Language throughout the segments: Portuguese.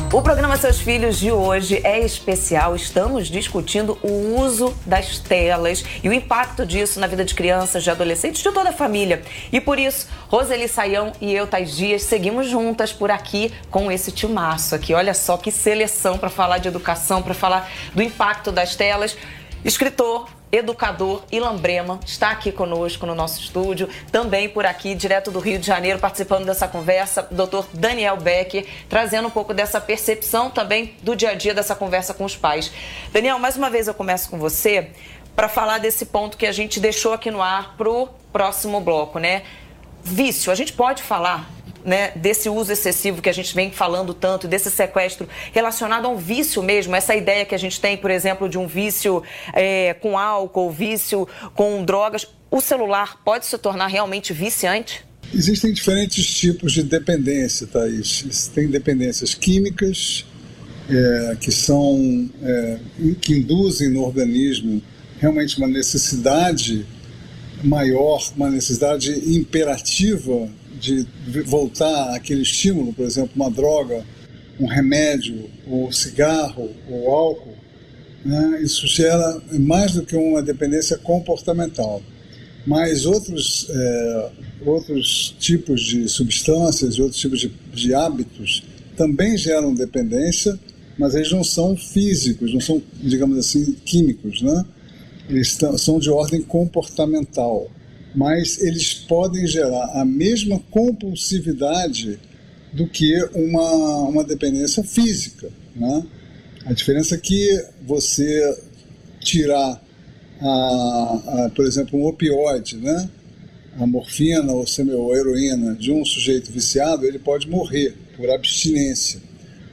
O programa Seus Filhos de hoje é especial. Estamos discutindo o uso das telas e o impacto disso na vida de crianças, de adolescentes, de toda a família. E por isso, Roseli Saião e eu, Thais Dias, seguimos juntas por aqui com esse timaço aqui. Olha só que seleção para falar de educação, para falar do impacto das telas. Escritor, educador Ilan Brema está aqui conosco no nosso estúdio, também por aqui, direto do Rio de Janeiro, participando dessa conversa, Dr. Daniel Becker, trazendo um pouco dessa percepção também do dia a dia dessa conversa com os pais. Daniel, mais uma vez eu começo com você para falar desse ponto que a gente deixou aqui no ar para o próximo bloco, né? Vício, a gente pode falar, né, desse uso excessivo que a gente vem falando tanto, desse sequestro relacionado a um vício mesmo, essa ideia que a gente tem, por exemplo, de um vício com álcool, vício com drogas. O celular pode se tornar realmente viciante? Existem diferentes tipos de dependência, Thaís. Tem dependências químicas, que induzem no organismo realmente uma necessidade maior, uma necessidade imperativa de voltar àquele estímulo, por exemplo, uma droga, um remédio, o cigarro, o álcool, né? Isso gera mais do que uma dependência comportamental. Mas outros tipos de substâncias, outros tipos de hábitos também geram dependência, mas eles não são físicos, não são, digamos assim, químicos, né? Eles são de ordem comportamental. Mas eles podem gerar a mesma compulsividade do que uma dependência física, né? A diferença é que você tirar, por exemplo, um opioide, né? A morfina ou a heroína de um sujeito viciado, ele pode morrer por abstinência.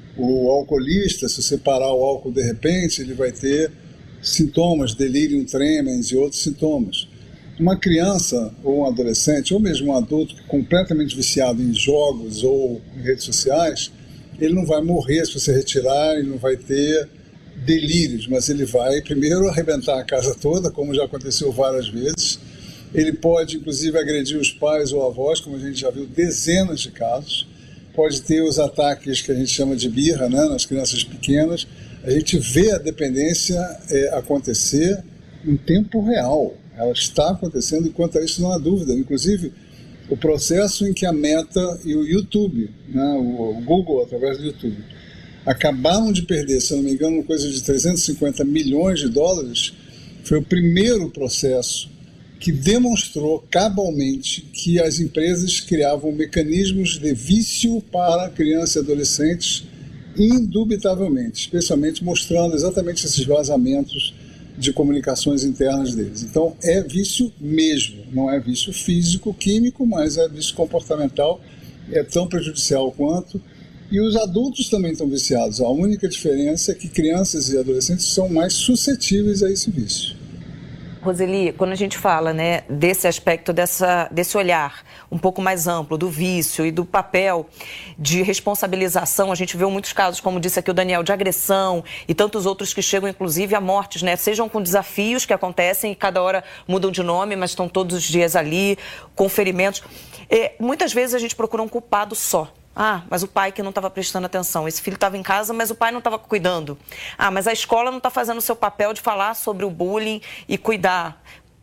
O alcoolista, se você parar o álcool de repente, ele vai ter sintomas, delirium tremens e outros sintomas. Uma criança ou um adolescente, ou mesmo um adulto completamente viciado em jogos ou em redes sociais, ele não vai morrer se você retirar, ele não vai ter delírios, mas ele vai primeiro arrebentar a casa toda, como já aconteceu várias vezes. Ele pode, inclusive, agredir os pais ou avós, como a gente já viu dezenas de casos. Pode ter os ataques que a gente chama de birra, né, nas crianças pequenas. A gente vê a dependência acontecer em tempo real. Ela está acontecendo, e quanto a isso não há dúvida. Inclusive, o processo em que a Meta e o YouTube, né, o Google, através do YouTube, acabaram de perder, se não me engano, uma coisa de 350 milhões de dólares, foi o primeiro processo que demonstrou cabalmente que as empresas criavam mecanismos de vício para crianças e adolescentes, indubitavelmente, especialmente mostrando exatamente esses vazamentos de comunicações internas deles. Então, é vício mesmo, não é vício físico, químico, mas é vício comportamental, é tão prejudicial quanto. E os adultos também estão viciados. A única diferença é que crianças e adolescentes são mais suscetíveis a esse vício. Roseli, quando a gente fala, né, desse aspecto, desse olhar um pouco mais amplo do vício e do papel de responsabilização, a gente vê muitos casos, como disse aqui o Daniel, de agressão e tantos outros que chegam, inclusive, a mortes, né? Sejam com desafios que acontecem e cada hora mudam de nome, mas estão todos os dias ali, com ferimentos. Muitas vezes a gente procura um culpado só. Ah, mas o pai que não estava prestando atenção. Esse filho estava em casa, mas o pai não estava cuidando. Ah, mas a escola não está fazendo o seu papel de falar sobre o bullying e cuidar.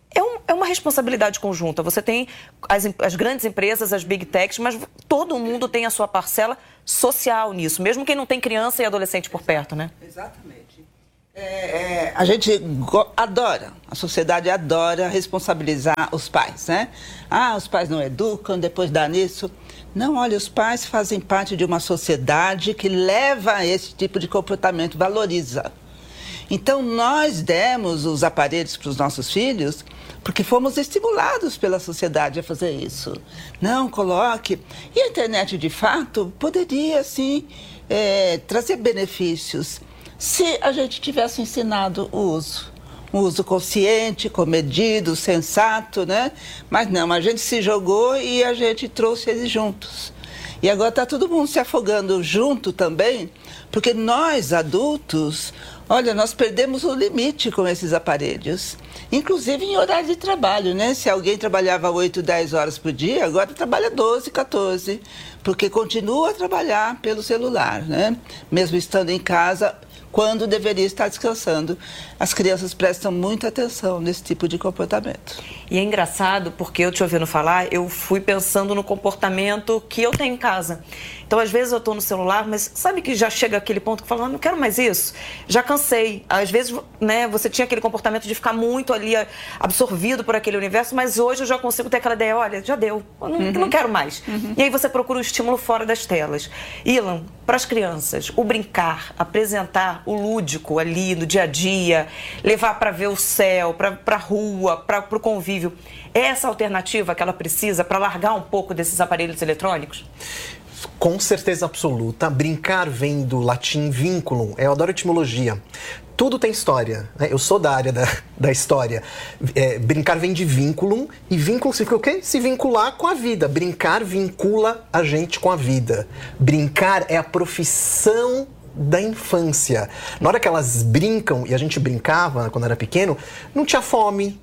É uma responsabilidade conjunta. Você tem as grandes empresas, as big techs, mas todo mundo tem a sua parcela social nisso, mesmo quem não tem criança e adolescente por perto, né? Exatamente. A gente adora, a sociedade adora responsabilizar os pais, né? Ah, os pais não educam, depois dá nisso. Não, olha, os pais fazem parte de uma sociedade que leva a esse tipo de comportamento, valoriza. Então, nós demos os aparelhos para os nossos filhos porque fomos estimulados pela sociedade a fazer isso. Não, coloque. E a internet, de fato, poderia, sim, trazer benefícios se a gente tivesse ensinado o uso. Um uso consciente, comedido, sensato, né? Mas não, a gente se jogou e a gente trouxe eles juntos. E agora está todo mundo se afogando junto também, porque nós, adultos, Olha, nós perdemos o limite com esses aparelhos, inclusive em horário de trabalho, né? Se alguém trabalhava 8, 10 horas por dia, agora trabalha 12, 14, porque continua a trabalhar pelo celular, né? Mesmo estando em casa, quando deveria estar descansando. As crianças prestam muita atenção nesse tipo de comportamento. E é engraçado, porque eu te ouvindo falar, eu fui pensando no comportamento que eu tenho em casa. Então, às vezes eu estou no celular, mas sabe que já chega aquele ponto que fala, não quero mais isso, já cansei. Às vezes, né, você tinha aquele comportamento de ficar muito ali absorvido por aquele universo, mas hoje eu já consigo ter aquela ideia, olha, já deu, eu não quero mais. E aí você procura um estímulo fora das telas. Ilan, para as crianças, o brincar, apresentar o lúdico ali no dia a dia, levar para ver o céu, para a rua, para o convívio, é essa alternativa que ela precisa para largar um pouco desses aparelhos eletrônicos? Com certeza absoluta. Brincar vem do latim vinculum. Eu adoro etimologia. Tudo tem história, né? Eu sou da área da história. Brincar vem de vinculum, e vínculo significa o quê? Se vincular com a vida. Brincar vincula a gente com a vida. Brincar é a profissão da infância. Na hora que elas brincam, e a gente brincava quando era pequeno, não tinha fome.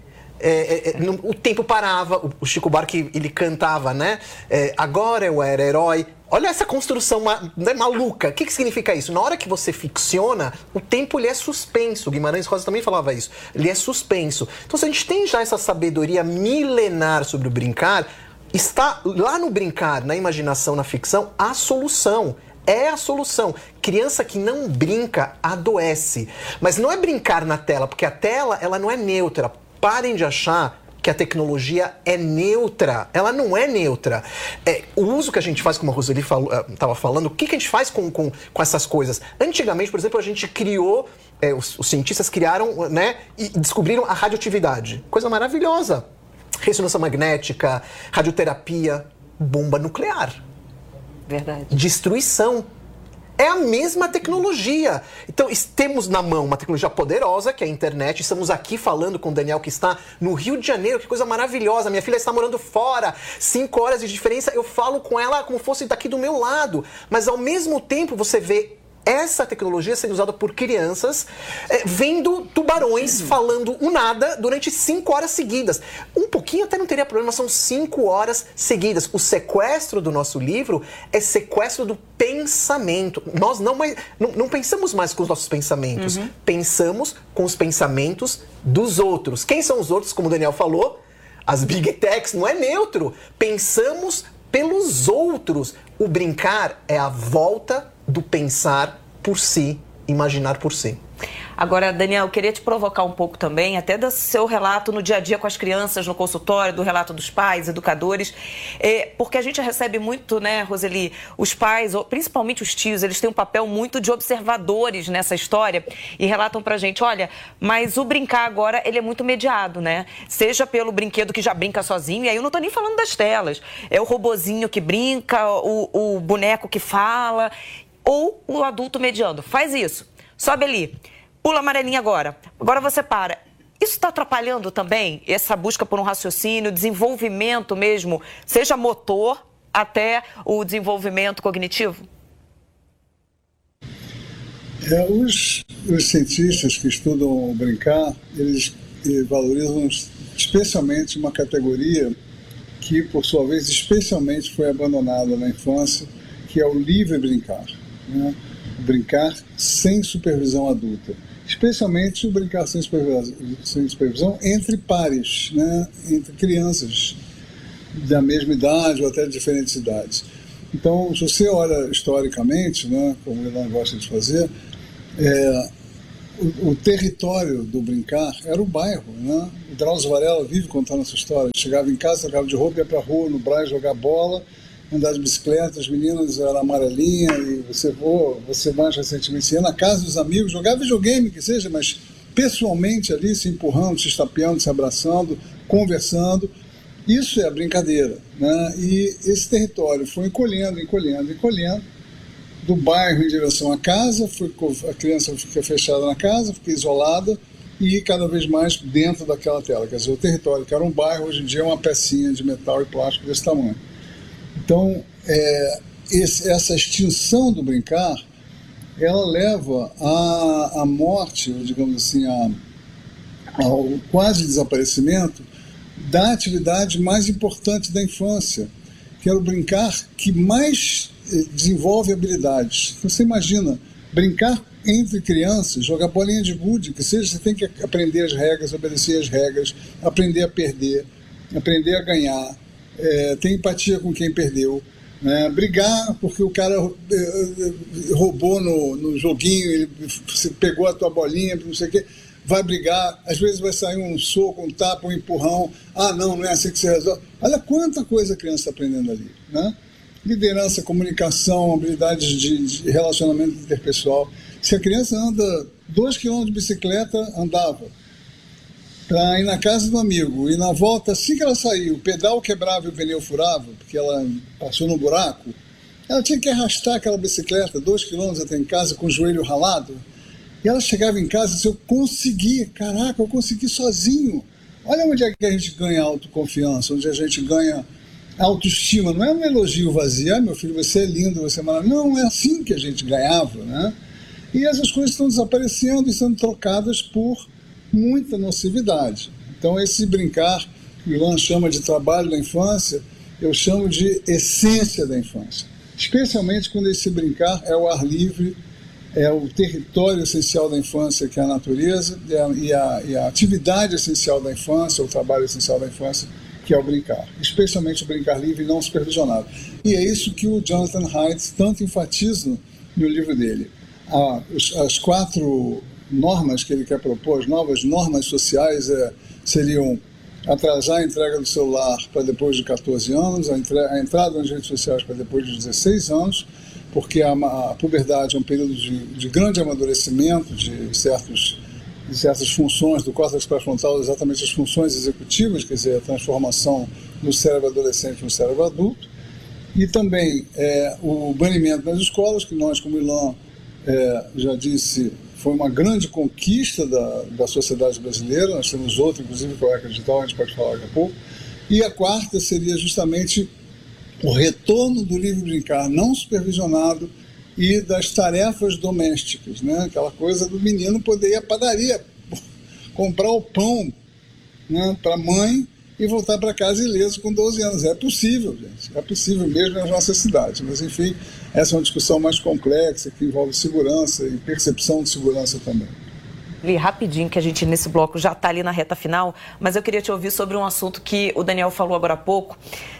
O tempo parava, o Chico Buarque, ele cantava, né? Agora eu era herói. Olha essa construção maluca. O que significa isso? Na hora que você ficciona, o tempo ele é suspenso. O Guimarães Rosa também falava isso. Ele é suspenso. Então, se a gente tem já essa sabedoria milenar sobre o brincar, está lá no brincar, na imaginação, na ficção, a solução. É a solução. Criança que não brinca adoece. Mas não é brincar na tela, porque a tela ela não é neutra. Parem de achar que a tecnologia é neutra. Ela não é neutra. O uso que a gente faz, como a Roseli estava falando, o que a gente faz com essas coisas? Antigamente, por exemplo, a gente criou, os cientistas criaram, né, e descobriram a radioatividade. Coisa maravilhosa. Ressonância magnética, radioterapia, bomba nuclear. Verdade. Destruição. É a mesma tecnologia. Então, temos na mão uma tecnologia poderosa, que é a internet. Estamos aqui falando com o Daniel, que está no Rio de Janeiro. Que coisa maravilhosa. Minha filha está morando fora. 5 horas de diferença. Eu falo com ela como fosse daqui do meu lado. Mas, ao mesmo tempo, você vê essa tecnologia sendo usada por crianças, vendo tubarões falando o nada durante 5 horas seguidas. Um pouquinho até não teria problema, são 5 horas seguidas. O sequestro do nosso livro é sequestro do pensamento. Nós não pensamos mais com os nossos pensamentos, pensamos com os pensamentos dos outros. Quem são os outros, como o Daniel falou? As Big Techs, não é neutro. Pensamos pelos outros. O brincar é a volta do pensar por si, imaginar por si. Agora, Daniel, eu queria te provocar um pouco também, até do seu relato no dia a dia com as crianças, no consultório, do relato dos pais, educadores, porque a gente recebe muito, né, Roseli, os pais, principalmente os tios, eles têm um papel muito de observadores nessa história e relatam pra gente, olha, mas o brincar agora, ele é muito mediado, né? Seja pelo brinquedo que já brinca sozinho, e aí eu não tô nem falando das telas, é o robozinho que brinca, o boneco que fala, ou o adulto mediando. Faz isso, sobe ali, pula a amarelinha agora você para. Isso está atrapalhando também essa busca por um raciocínio, desenvolvimento mesmo, seja motor até o desenvolvimento cognitivo? Os cientistas que estudam o brincar, eles valorizam especialmente uma categoria que, por sua vez, especialmente foi abandonada na infância, que é o livre brincar, né? Brincar sem supervisão adulta. Especialmente o brincar sem supervisão entre pares, né? Entre crianças da mesma idade ou até de diferentes idades. Então, se você olha historicamente, né, como o Ilan gosta de fazer, o território do brincar era o bairro, né? O Drauzio Varela vive contando essa história. Chegava em casa, trocava de roupa, ia para a rua, no Brás, jogar bola, andar de bicicleta, as meninas eram amarelinha, e você mais recentemente ia na casa dos amigos, jogava videogame, que seja, mas pessoalmente ali, se empurrando, se estapeando, se abraçando, conversando. Isso é a brincadeira, né? E esse território foi encolhendo, do bairro em direção à casa, a criança fica fechada na casa, fica isolada e cada vez mais dentro daquela tela. Quer dizer, o território que era um bairro, hoje em dia é uma pecinha de metal e plástico desse tamanho. Então, essa extinção do brincar, ela leva à morte, ou digamos assim, ao quase desaparecimento da atividade mais importante da infância, que era o brincar que mais desenvolve habilidades. Você imagina, brincar entre crianças, jogar bolinha de gude, que seja, você tem que aprender as regras, obedecer as regras, aprender a perder, aprender a ganhar, ter empatia com quem perdeu, né? Brigar porque o cara roubou no joguinho, ele pegou a tua bolinha, não sei o quê, vai brigar, às vezes vai sair um soco, um tapa, um empurrão, não é assim que se resolve. Olha quanta coisa a criança está aprendendo ali, né? Liderança, comunicação, habilidades de relacionamento interpessoal. Se a criança anda 2 km de bicicleta, andava para ir na casa do amigo, e na volta, assim que ela saiu, o pedal quebrava e o pneu furava, porque ela passou no buraco, ela tinha que arrastar aquela bicicleta 2 km até em casa com o joelho ralado, e ela chegava em casa e disse, eu consegui, caraca, eu consegui sozinho. Olha onde é que a gente ganha autoconfiança, onde a gente ganha autoestima. Não é um elogio vazio, meu filho, você é lindo, você é maravilhoso. Não, é assim que a gente ganhava, né? E essas coisas estão desaparecendo e sendo trocadas por muita nocividade. Então, esse brincar, que o Ilan chama de trabalho da infância, eu chamo de essência da infância. Especialmente quando esse brincar é o ar livre, é o território essencial da infância, que é a natureza, e a atividade essencial da infância, o trabalho essencial da infância, que é o brincar. Especialmente o brincar livre e não supervisionado. E é isso que o Jonathan Haidt tanto enfatiza no livro dele. As 4 normas que ele quer propor, as novas normas sociais, seriam atrasar a entrega do celular para depois de 14 anos, a entrada nas redes sociais para depois de 16 anos, porque a puberdade é um período de grande amadurecimento de certas funções do córtex pré-frontal, exatamente as funções executivas, quer dizer, a transformação do cérebro adolescente no cérebro adulto, e também o banimento das escolas, que nós, como Ilan já disse, foi uma grande conquista da sociedade brasileira. Nós temos outra, inclusive, com a Eca Digital, a gente pode falar daqui a pouco. E a 4ª seria justamente o retorno do livre brincar não supervisionado e das tarefas domésticas, né? Aquela coisa do menino poder ir à padaria, comprar o pão, né, para a mãe e voltar para casa ileso com 12 anos. É possível, gente. É possível mesmo nas nossas cidades. Mas, enfim, essa é uma discussão mais complexa, que envolve segurança e percepção de segurança também. Rapidinho, que a gente nesse bloco já está ali na reta final, mas eu queria te ouvir sobre um assunto que o Daniel falou agora há pouco,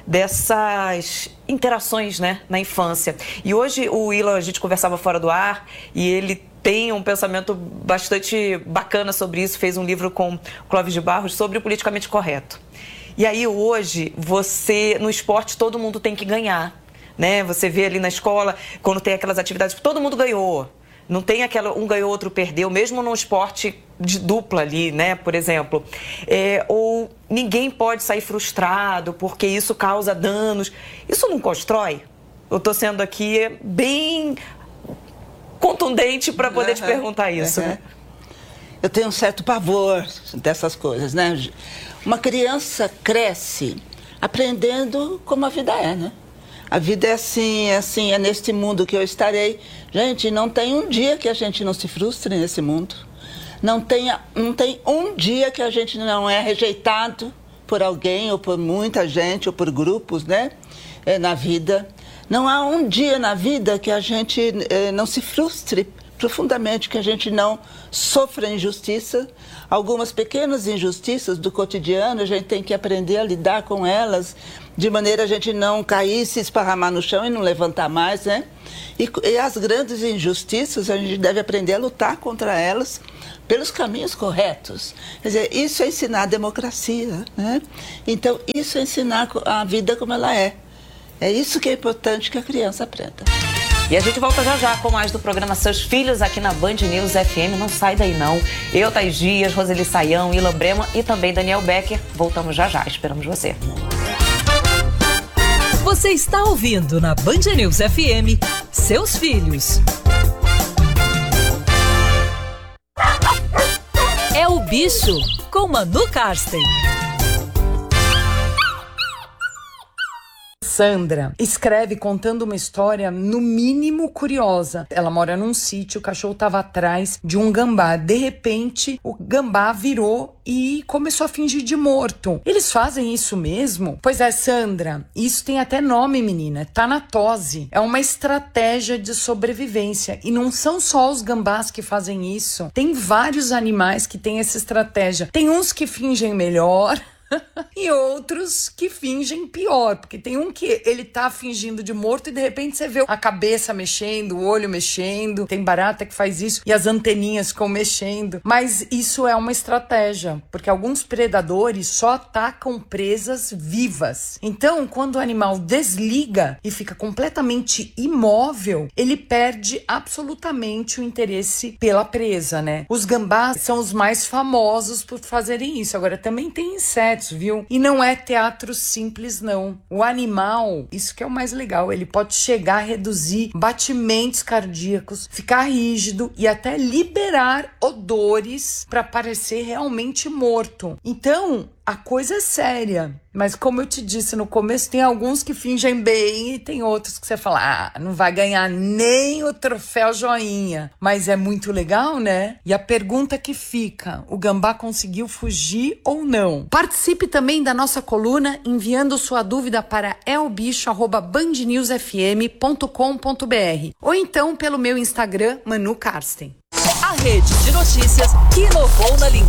dessas interações, né, na infância. E hoje o Ilan, a gente conversava fora do ar e ele tem um pensamento bastante bacana sobre isso, fez um livro com Clóvis de Barros sobre o politicamente correto. E aí hoje, no esporte todo mundo tem que ganhar, né? Você vê ali na escola, quando tem aquelas atividades, todo mundo ganhou. Não tem aquela um ganhou, outro perdeu, mesmo num esporte de dupla ali, né, por exemplo. Ou ninguém pode sair frustrado porque isso causa danos. Isso não constrói? Eu estou sendo aqui bem contundente para poder te perguntar isso. Né? Eu tenho um certo pavor dessas coisas, né? Uma criança cresce aprendendo como a vida é, né? A vida é assim, é neste mundo que eu estarei. Gente, não tem um dia que a gente não se frustre nesse mundo. Não tem um dia que a gente não é rejeitado por alguém, ou por muita gente, ou por grupos, né? Na vida. Não há um dia na vida que a gente não se frustre profundamente, que a gente não sofra injustiça. Algumas pequenas injustiças do cotidiano, a gente tem que aprender a lidar com elas, de maneira a gente não cair, se esparramar no chão e não levantar mais, né? E as grandes injustiças, a gente deve aprender a lutar contra elas pelos caminhos corretos. Quer dizer, isso é ensinar a democracia, né? Então, isso é ensinar a vida como ela é. É isso que é importante que a criança aprenda. E a gente volta já já com mais do programa Seus Filhos aqui na Band News FM. Não sai daí não. Eu, Thaís Dias, Roseli Saião, Ilan Brema e também Daniel Becker. Voltamos já já. Esperamos você. Você está ouvindo na Band News FM Seus Filhos. É o Bicho com Manu Karsten. Sandra escreve contando uma história no mínimo curiosa. Ela mora num sítio, o cachorro estava atrás de um gambá. De repente, o gambá virou e começou a fingir de morto. Eles fazem isso mesmo? Pois é, Sandra, isso tem até nome, menina, tanatose. É uma estratégia de sobrevivência. E não são só os gambás que fazem isso. Tem vários animais que têm essa estratégia. Tem uns que fingem melhor e outros que fingem pior, porque tem um que ele tá fingindo de morto e de repente você vê a cabeça mexendo, o olho mexendo, tem barata que faz isso e as anteninhas ficam mexendo, mas isso é uma estratégia, porque alguns predadores só atacam presas vivas. Então, quando o animal desliga e fica completamente imóvel, ele perde absolutamente o interesse pela presa, né? Os gambás são os mais famosos por fazerem isso. Agora, também tem insetos, viu? E não é teatro simples, não. O animal, isso que é o mais legal, ele pode chegar a reduzir batimentos cardíacos, ficar rígido e até liberar odores para parecer realmente morto. Então, a coisa é séria, mas como eu te disse no começo, tem alguns que fingem bem e tem outros que você fala, não vai ganhar nem o troféu joinha, mas é muito legal, né? E a pergunta que fica, o gambá conseguiu fugir ou não? Participe também da nossa coluna enviando sua dúvida para elbicho@bandnewsfm.com.br ou então pelo meu Instagram, Manu Karsten. A rede de notícias que inovou na linguagem